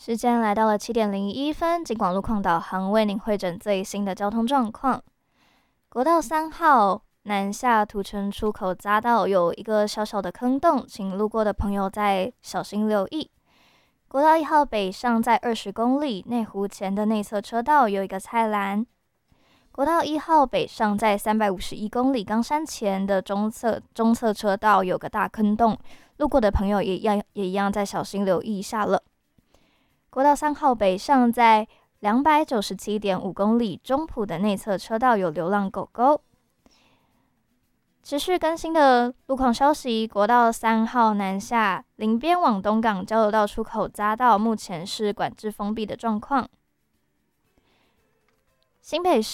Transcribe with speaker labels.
Speaker 1: 时间来到了7:01，警广路况导航为您汇整最新的交通状况。国道3号南下土城出口匝道有一个小小的坑洞，请路过的朋友再小心留意。国道1号北上在20公里，内湖前的内侧车道有一个菜篮。国道1号北上在351公里，冈山前的中侧车道有个大坑洞，路过的朋友也一样再小心留意一下了。国道3号北上在297.5公里，中埔的内侧车道有流浪狗狗。持续更新的路况消息，国道3号南下林边往东港交流道出口匝道目前是管制封闭的状况。新北